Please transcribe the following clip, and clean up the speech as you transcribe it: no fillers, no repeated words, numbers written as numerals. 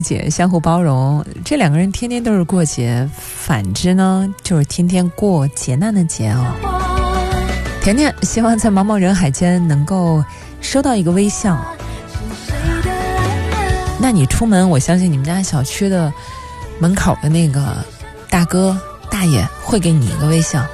姐相互包容，这两个人天天都是过节，反之呢就是天天过劫难的劫哦。甜甜希望在茫茫人海间能够收到一个微笑，那你出门我相信你们家小区的门口的那个大哥大爷会给你一个微笑。